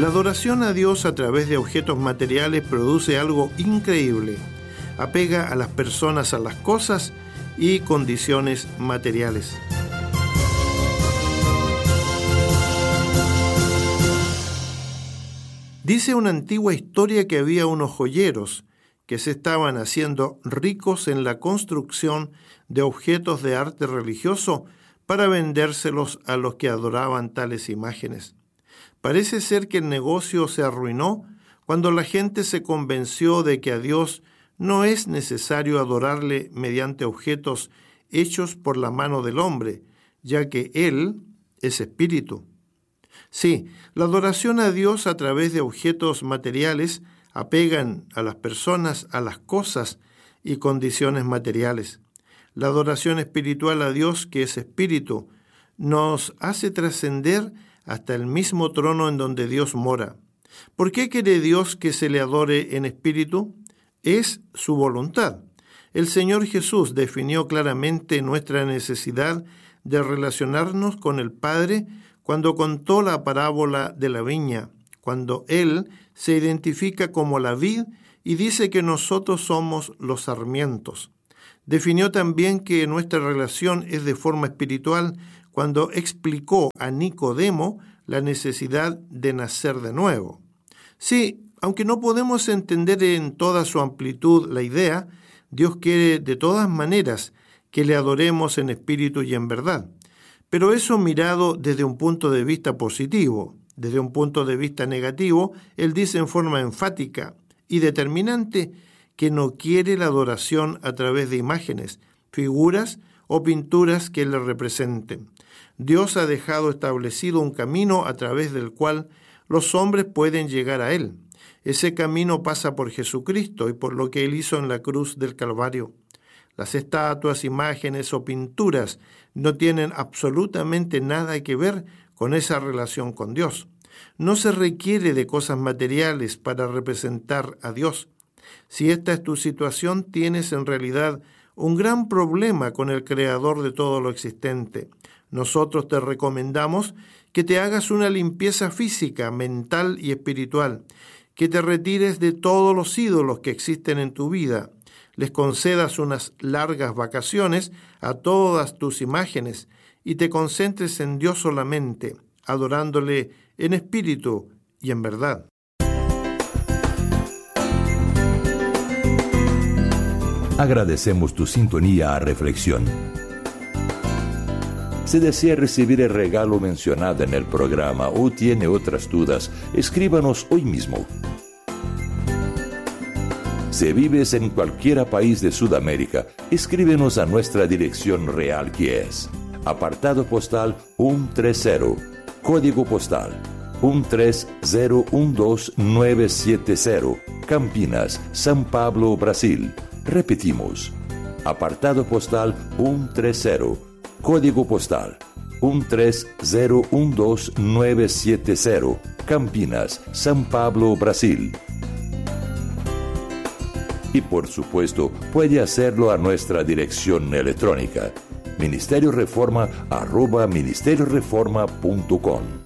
La adoración a Dios a través de objetos materiales produce algo increíble. Apega a las personas a las cosas y condiciones materiales. Dice una antigua historia que había unos joyeros que se estaban haciendo ricos en la construcción de objetos de arte religioso para vendérselos a los que adoraban tales imágenes. Parece ser que el negocio se arruinó cuando la gente se convenció de que a Dios no es necesario adorarle mediante objetos hechos por la mano del hombre, ya que Él es espíritu. Sí, la adoración a Dios a través de objetos materiales apegan a las personas, a las cosas y condiciones materiales. La adoración espiritual a Dios, que es espíritu, nos hace trascender hasta el mismo trono en donde Dios mora. ¿Por qué quiere Dios que se le adore en espíritu? Es su voluntad. El Señor Jesús definió claramente nuestra necesidad de relacionarnos con el Padre cuando contó la parábola de la viña, cuando Él se identifica como la vid y dice que nosotros somos los sarmientos. Definió también que nuestra relación es de forma espiritual cuando explicó a Nicodemo la necesidad de nacer de nuevo. Sí, aunque no podemos entender en toda su amplitud la idea, Dios quiere de todas maneras que le adoremos en espíritu y en verdad. Pero eso mirado desde un punto de vista positivo. Desde un punto de vista negativo, Él dice en forma enfática y determinante que no quiere la adoración a través de imágenes, figuras o pinturas que le representen. Dios ha dejado establecido un camino a través del cual los hombres pueden llegar a Él. Ese camino pasa por Jesucristo y por lo que Él hizo en la cruz del Calvario. Las estatuas, imágenes o pinturas no tienen absolutamente nada que ver con esa relación con Dios. No se requiere de cosas materiales para representar a Dios. Si esta es tu situación, tienes en realidad un gran problema con el Creador de todo lo existente. Nosotros te recomendamos que te hagas una limpieza física, mental y espiritual, que te retires de todos los ídolos que existen en tu vida, les concedas unas largas vacaciones a todas tus imágenes y te concentres en Dios solamente, adorándole en espíritu y en verdad. Agradecemos tu sintonía a Reflexión. Si desea recibir el regalo mencionado en el programa o tiene otras dudas, escríbanos hoy mismo. Si vives en cualquier país de Sudamérica, escríbenos a nuestra dirección real, que es apartado postal 130, código postal 13012970, Campinas, São Paulo, Brasil. Repetimos, apartado postal 130, código postal 13012970, Campinas, São Paulo, Brasil. Y por supuesto, puede hacerlo a nuestra dirección electrónica, ministerioreforma@ministerioreforma.com.